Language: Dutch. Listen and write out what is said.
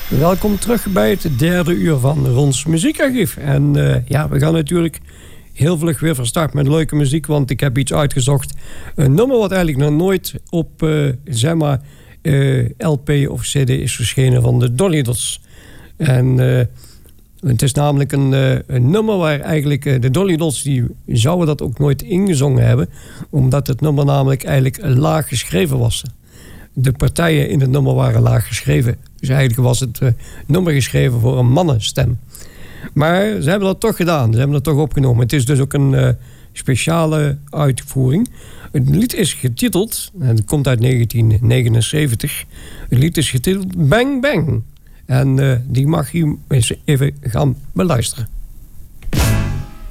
Welkom terug bij het derde uur van Rons Muziekarchief. En we gaan natuurlijk heel vlug weer van start met leuke muziek, want ik heb iets uitgezocht. Een nummer wat eigenlijk nog nooit op LP of CD is verschenen van de Dolly Dots. En het is namelijk een nummer waar eigenlijk de Dolly Dots, die zouden dat ook nooit ingezongen hebben, omdat het nummer namelijk eigenlijk laag geschreven was. De partijen in het nummer waren laag geschreven. Dus eigenlijk was het nummer geschreven voor een mannenstem. Maar ze hebben dat toch gedaan. Ze hebben dat toch opgenomen. Het is dus ook een speciale uitvoering. Het lied is getiteld, en het komt uit 1979. Het lied is getiteld Bang Bang. En die mag u eens even gaan beluisteren.